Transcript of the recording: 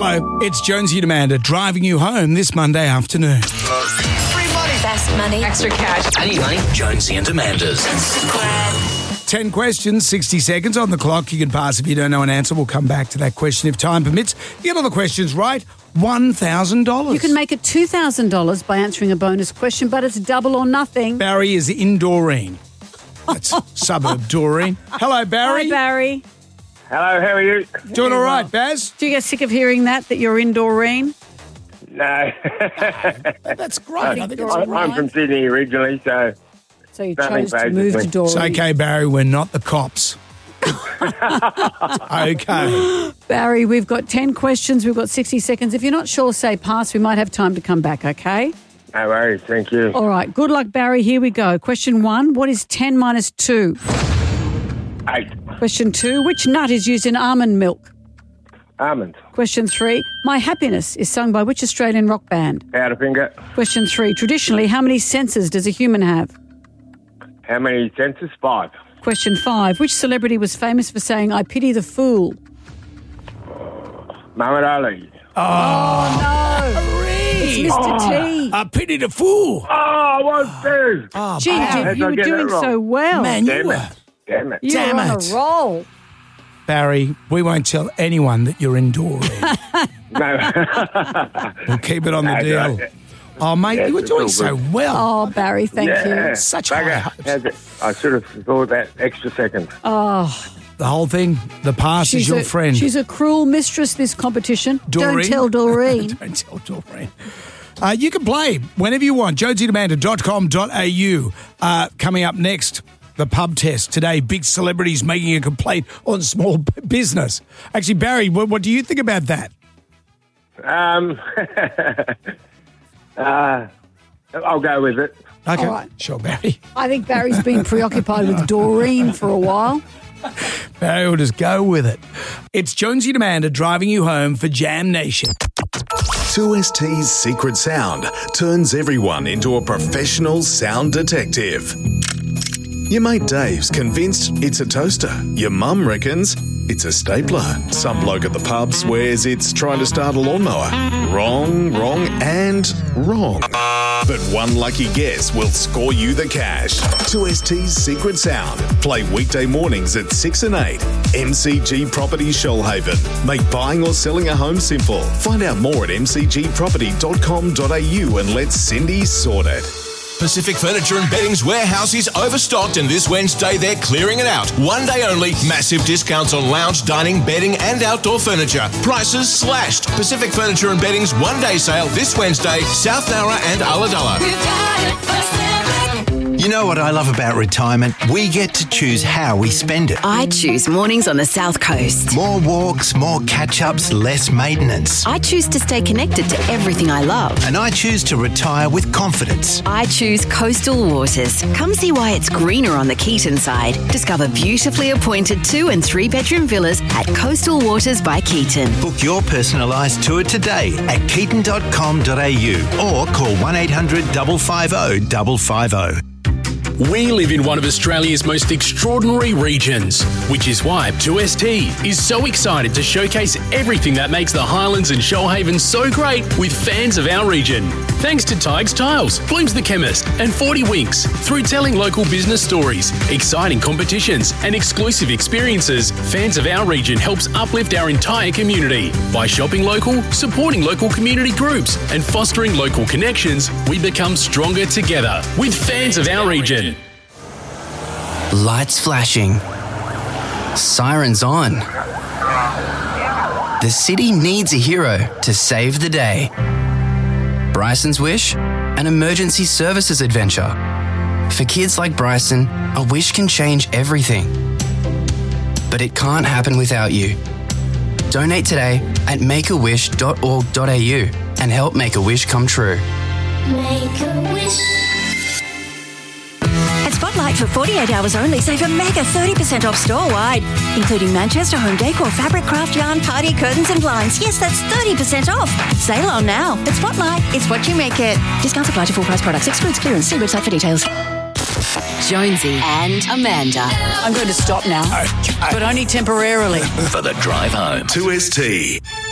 Hello, it's Jonesy and Amanda driving you home this Monday afternoon. Free money. Best money. Extra cash. I need money. Jonesy and Amanda's. 10 questions, 60 seconds on the clock. You can pass if you don't know an answer. We'll come back to that question if time permits. You get all the questions right, $1,000. You can make it $2,000 by answering a bonus question, but it's double or nothing. Barry is in Doreen. That's suburb Doreen. Hello, Barry. Hi, Barry. Hello, how are you? Doing all right, Baz? Do you get sick of hearing that you're in Doreen? No. That's great. I think it's I'm from Sydney originally, so you nothing chose to phases move me. to Doreen. It's okay, Barry. We're not the cops. Okay. Barry, we've got 10 questions. We've got 60 seconds. If you're not sure, say pass. We might have time to come back, okay? No worries, thank you. All right. Good luck, Barry. Here we go. Question 1. What is 10 minus 2? 8. Question 2. Which nut is used in almond milk? Almond. Question 3. My Happiness is sung by which Australian rock band? Powderfinger. Question 3. Traditionally, how many senses does a human have? How many senses? 5. Question 5. Which celebrity was famous for saying, I pity the fool? Muhammad Ali. It's Mr. T. I pity the fool. Oh, what's this? Oh, Gee, Barry. you were get that doing wrong? so well. Man, you Damn were. it. Damn it. You Damn were on it. a roll. Barry, we won't tell anyone that you're in Doreen. No. We'll keep it on the No, deal. no. Oh, mate, Yeah, you were it's doing all so good. well. Oh, Barry, thank Yeah. you. Such Bugger. high hopes. How's it? I should have thought that extra second. Oh, The whole thing, the past is your friend. She's a cruel mistress, this competition. Doreen. Don't tell Doreen. Don't tell Doreen. You can play whenever you want. jonesydamanda.com.au. Coming up next, the pub test. Today, big celebrities making a complaint on small business. Actually, Barry, what do you think about that? I'll go with it. Okay, All right. sure, Barry. I think Barry's been preoccupied with Doreen for a while. Barry will just go with it. It's Jonesy and Amanda driving you home for Jam Nation. 2ST's secret sound turns everyone into a professional sound detective. Your mate Dave's convinced it's a toaster. Your mum reckons it's a stapler. Some bloke at the pub swears it's trying to start a lawnmower. Wrong, wrong, and wrong. But one lucky guess will score you the cash. 2ST's secret sound. Play weekday mornings at 6 and 8. MCG Property Shoalhaven. Make buying or selling a home simple. Find out more at mcgproperty.com.au and let Cindy sort it. Pacific Furniture and Bedding's warehouse is overstocked, and this Wednesday they're clearing it out. One day only, massive discounts on lounge, dining, bedding and outdoor furniture. Prices slashed. Pacific Furniture and Bedding's one-day sale this Wednesday, South Nowra and Ulladulla. You know what I love about retirement? We get to choose how we spend it. I choose mornings on the South Coast. More walks, more catch-ups, less maintenance. I choose to stay connected to everything I love. And I choose to retire with confidence. I choose Coastal Waters. Come see why it's greener on the Keaton side. Discover beautifully appointed 2- and 3-bedroom villas at Coastal Waters by Keaton. Book your personalised tour today at keaton.com.au or call 1800 550 550. We live in one of Australia's most extraordinary regions, which is why 2ST is so excited to showcase everything that makes the Highlands and Shoalhaven so great with fans of our region. Thanks to Tighes Tiles, Bloom's the Chemist and 40 Winks. Through telling local business stories, exciting competitions and exclusive experiences, fans of our region helps uplift our entire community. By shopping local, supporting local community groups and fostering local connections, we become stronger together with fans of our region. Lights flashing. Sirens on. The city needs a hero to save the day. Bryson's wish? An emergency services adventure. For kids like Bryson, a wish can change everything. But it can't happen without you. Donate today at makeawish.org.au and help make a wish come true. Make a wish. At Spotlight for 48 hours only, save a mega 30% off store-wide, including Manchester home decor, fabric, craft yarn, party curtains and blinds. Yes, that's 30% off. Sale on now. At Spotlight, it's what you make it. Discounts apply to full-price products. Excludes clearance. See website for details. Jonesy and Amanda. I'm going to stop now, but only temporarily. For the drive home. 2ST.